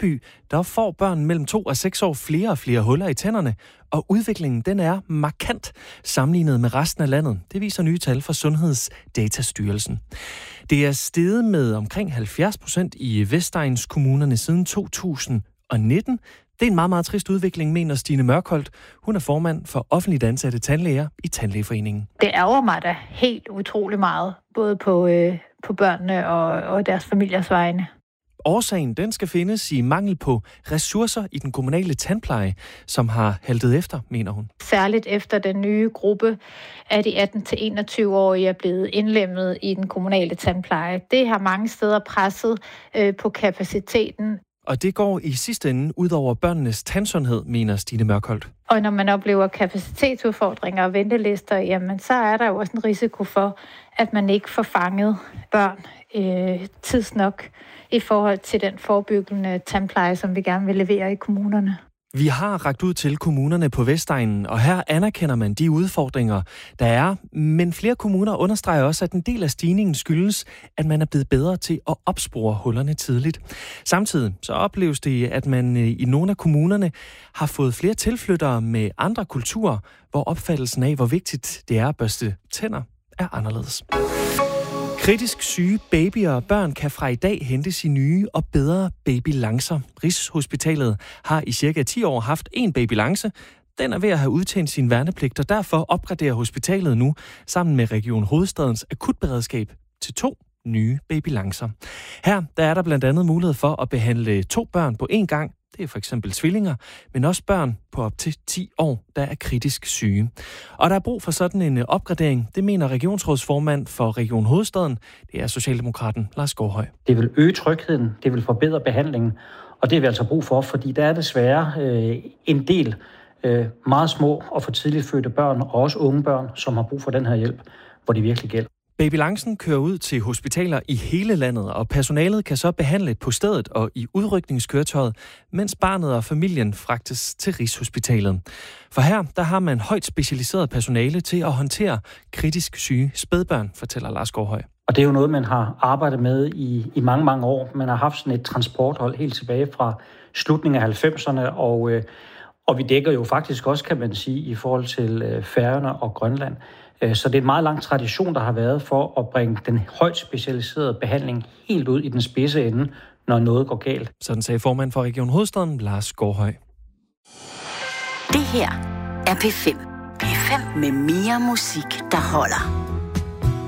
Brøndby, der får børn mellem 2 og 6 år flere og flere huller i tænderne, og udviklingen den er markant sammenlignet med resten af landet. Det viser nye tal fra Sundhedsdatastyrelsen. Det er steget med omkring 70% i Vestegnskommunerne siden 2019. Det er en meget, meget trist udvikling, mener Stine Mørkholt. Hun er formand for offentligt ansatte tandlæger i Tandlægeforeningen. Det ærger mig da helt utrolig meget, både på børnene og deres familiers vegne. Årsagen den skal findes i mangel på ressourcer i den kommunale tandpleje, som har haltet efter, mener hun. Særligt efter den nye gruppe af de 18-21-årige er blevet indlemmet i den kommunale tandpleje. Det har mange steder presset på kapaciteten. Og det går i sidste ende ud over børnenes tandsundhed, mener Stine Mørkholt. Og når man oplever kapacitetsudfordringer og ventelister, jamen så er der jo også en risiko for, at man ikke får fanget børn tidsnok i forhold til den forebyggende tandpleje, som vi gerne vil levere i kommunerne. Vi har rakt ud til kommunerne på Vestegnen, og her anerkender man de udfordringer, der er. Men flere kommuner understreger også, at en del af stigningen skyldes, at man er blevet bedre til at opspore hullerne tidligt. Samtidig så opleves det, at man i nogle af kommunerne har fået flere tilflyttere med andre kulturer, hvor opfattelsen af, hvor vigtigt det er at børste tænder, er anderledes. Kritisk syge babyer og børn kan fra i dag hentes i nye og bedre babylancer. Rigshospitalet har i cirka 10 år haft en babylance. Den er ved at have udtjent sin værnepligt, og derfor opgraderer hospitalet nu sammen med Region Hovedstadens akutberedskab til 2 nye babylancer. Her der er der blandt andet mulighed for at behandle 2 børn på én gang. Det er for eksempel tvillinger, men også børn på op til 10 år, der er kritisk syge. Og der er brug for sådan en opgradering, det mener regionsrådsformand for Region Hovedstaden. Det er Socialdemokraten Lars Gårdhøj. Det vil øge trygheden, det vil forbedre behandlingen, og det er vi altså brug for, fordi der er desværre en del meget små og for tidligt fødte børn, og også unge børn, som har brug for den her hjælp, hvor det virkelig gælder. Babylancen kører ud til hospitaler i hele landet, og personalet kan så behandle på stedet og i udrykningskøretøjet, mens barnet og familien fragtes til Rigshospitalet. For her der har man højt specialiseret personale til at håndtere kritisk syge spædbørn, fortæller Lars Gårdhøj. Og det er jo noget, man har arbejdet med i mange, mange år. Man har haft sådan et transporthold helt tilbage fra slutningen af 90'erne, og vi dækker jo faktisk også, kan man sige, i forhold til Færøerne og Grønland. Så det er en meget lang tradition, der har været for at bringe den højt specialiserede behandling helt ud i den spidse ende, når noget går galt. Sådan sagde formand for Region Hovedstaden, Lars Gårdhøj. Det her er P5. P5 med mere musik, der holder.